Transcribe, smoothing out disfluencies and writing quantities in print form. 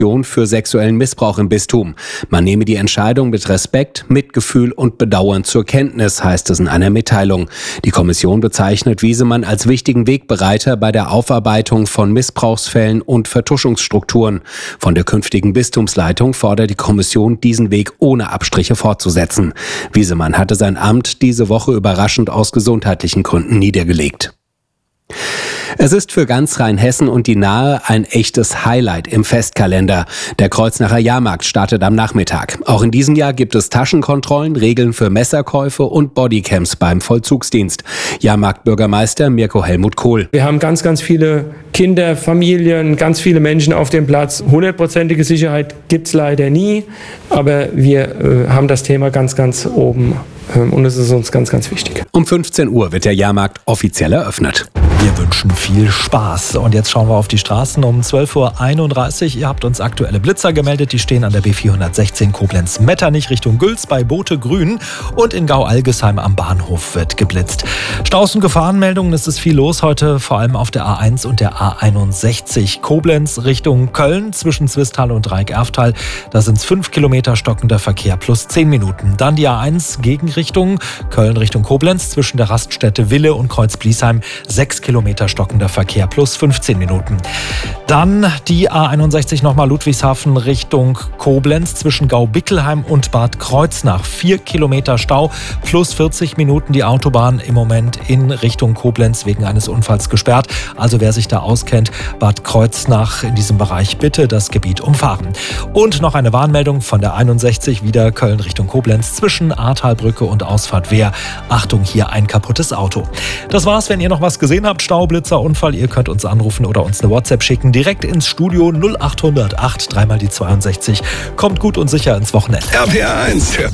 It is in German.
für sexuellen Missbrauch im Bistum. Man nehme die Entscheidung mit Respekt, Mitgefühl und Bedauern zur Kenntnis, heißt es in einer Mitteilung. Die Kommission bezeichnet Wiesemann als wichtigen Wegbereiter bei der Aufarbeitung von Missbrauchsfällen und Vertuschungsstrukturen. Von der künftigen Bistumsleitung fordert die Kommission, diesen Weg ohne Abstriche fortzusetzen. Wiesemann hatte sein Amt diese Woche überraschend aus gesundheitlichen Gründen niedergelegt. Es ist für ganz Rheinhessen und die Nahe ein echtes Highlight im Festkalender. Der Kreuznacher Jahrmarkt startet am Nachmittag. Auch in diesem Jahr gibt es Taschenkontrollen, Regeln für Messerkäufe und Bodycams beim Vollzugsdienst. Jahrmarktbürgermeister Mirko Helmut Kohl. Wir haben ganz viele Kinder, Familien, ganz viele Menschen auf dem Platz. 100%ige Sicherheit gibt es leider nie, aber wir haben das Thema ganz oben. Und es ist uns ganz wichtig. Um 15 Uhr wird der Jahrmarkt offiziell eröffnet. Wir wünschen viel Spaß. Und jetzt schauen wir auf die Straßen um 12.31 Uhr. Ihr habt uns aktuelle Blitzer gemeldet. Die stehen an der B416 Koblenz-Metternich Richtung Gülz bei Bote Grün. Und in Gau-Algesheim am Bahnhof wird geblitzt. Staus und Gefahrenmeldungen. Es ist viel los heute, vor allem auf der A1 und der A61. Koblenz Richtung Köln zwischen Zwistal und Dreieck-Erftal. Da sind es 5 Kilometer stockender Verkehr plus 10 Minuten. Dann die A1 Gegenrichtung Köln Richtung Koblenz zwischen der Raststätte Wille und Kreuz-Bliesheim 6 Kilometer stockender Verkehr plus 15 Minuten. Dann die A61 nochmal Ludwigshafen Richtung Koblenz zwischen Gau-Bickelheim und Bad Kreuznach. 4 Kilometer Stau plus 40 Minuten. Die Autobahn im Moment in Richtung Koblenz wegen eines Unfalls gesperrt. Also wer sich da auskennt, Bad Kreuznach in diesem Bereich bitte das Gebiet umfahren. Und noch eine Warnmeldung von der 61 wieder Köln Richtung Koblenz zwischen Ahrtalbrücke und Ausfahrt Wehr. Achtung, hier ein kaputtes Auto. Das war's, wenn ihr noch was gesehen habt. Stau, Blitzer, Unfall, ihr könnt uns anrufen oder uns eine WhatsApp schicken. Direkt ins Studio 0800 8 3 mal die 62. Kommt gut und sicher ins Wochenende. RPA 1.